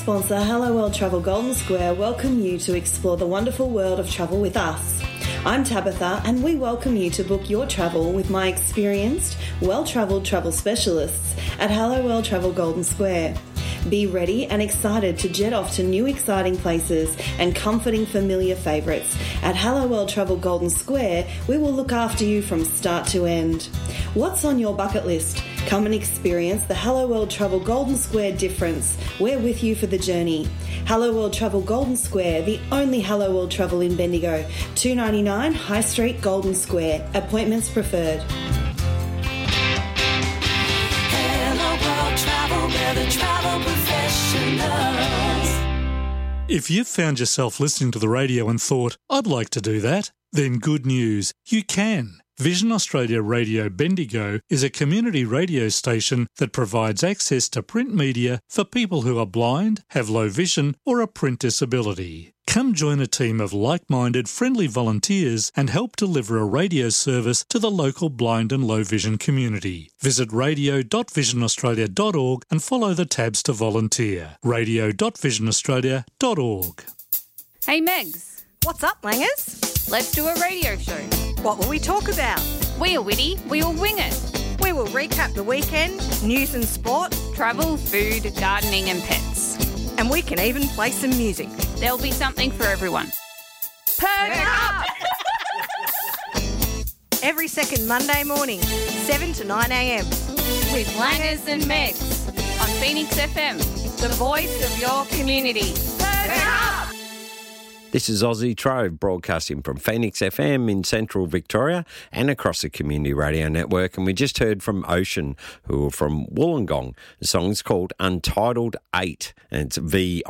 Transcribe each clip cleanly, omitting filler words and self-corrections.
sponsor, Hello World Travel Golden Square, welcome you to explore the wonderful world of travel with us. I'm Tabitha, and we welcome you to book your travel with my experienced, well-travelled travel specialists at Hello World Travel Golden Square. Be ready and excited to jet off to new exciting places and comforting familiar favourites. At Hello World Travel Golden Square, we will look after you from start to end. What's on your bucket list? Come and experience the Hello World Travel Golden Square difference. We're with you for the journey. Hello World Travel Golden Square, the only Hello World Travel in Bendigo. $2.99 High Street, Golden Square. Appointments preferred. If you've found yourself listening to the radio and thought, I'd like to do that, then good news, you can. Vision Australia Radio Bendigo is a community radio station that provides access to print media for people who are blind, have low vision or a print disability. Come join a team of like-minded, friendly volunteers and help deliver a radio service to the local blind and low vision community. Visit radio.visionaustralia.org and follow the tabs to volunteer. radio.visionaustralia.org. Hey Megs. What's up, Langers? Let's do a radio show. What will we talk about? We are witty, we will wing it. We will recap the weekend, news and sport, travel, food, gardening and pets. And we can even play some music. There'll be something for everyone. Perk up! Every second Monday morning, 7 to 9 a.m. With Langers and Megs on Phoenix FM, the voice of your community. Perk up! This is Aussie Trove broadcasting from Phoenix FM in central Victoria and across the Community Radio Network. And we just heard from Ocean, who are from Wollongong. The song's called Untitled 8, and it's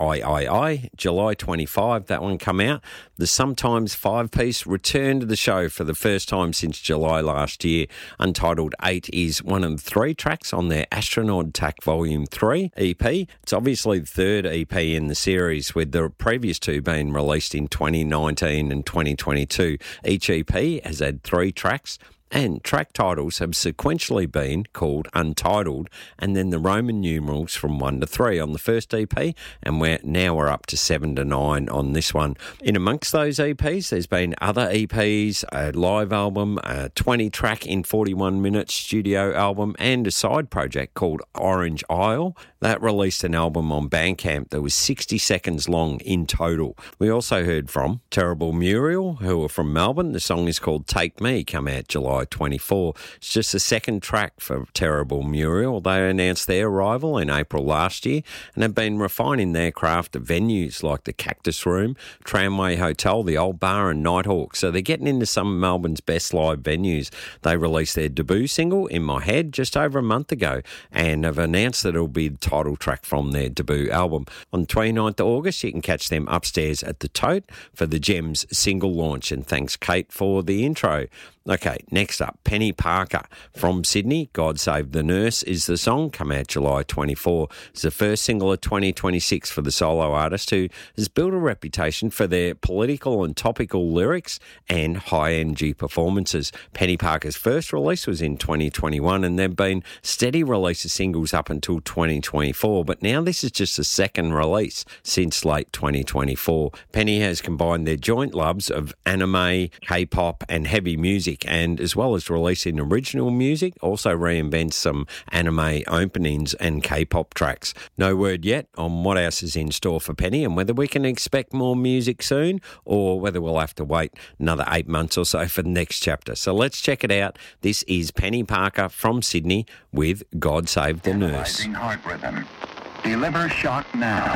VIII, July 25, that one come out. The Sometimes 5-piece returned to the show for the first time since July last year. Untitled 8 is one of the 3 tracks on their Astronaut Attack Volume 3 EP. It's obviously the third EP in the series, with the previous 2 being released in 2019 and 2022. Each EP has had 3 tracks, and track titles have sequentially been called Untitled, and then the Roman numerals from 1 to 3 on the first EP, and we're up to 7 to 9 on this one. In amongst those EPs, there's been other EPs, a live album, a 20-track in 41 minutes studio album, and a side project called Orange Isle. That released an album on Bandcamp that was 60 seconds long in total. We also heard from Terrible Muriel, who are from Melbourne. The song is called Take Me, come out July 24. It's just the second track for Terrible Muriel. They announced their arrival in April last year and have been refining their craft at venues like the Cactus Room, Tramway Hotel, the Old Bar and Nighthawk. So they're getting into some of Melbourne's best live venues. They released their debut single, In My Head, just over a month ago, and have announced that it'll be the title track from their debut album. On the 29th of August, you can catch them upstairs at the Tote for the Gems single launch, and thanks Kate for the intro. Okay, next up, Penny Parker from Sydney. God Save the Nurse is the song, come out July 24. It's the first single of 2026 for the solo artist, who has built a reputation for their political and topical lyrics and high-energy performances. Penny Parker's first release was in 2021, and there have been steady release of singles up until 2024, but now this is just the second release since late 2024. Penny has combined their joint loves of anime, K-pop and heavy music, and as well as releasing original music, also reinvents some anime openings and K-pop tracks. No word yet on what else is in store for Penny and whether we can expect more music soon or whether we'll have to wait another 8 months or so for the next chapter. So let's check it out. This is Penny Parker from Sydney with God Save the Nurse. Heart rhythm. Deliver shock now.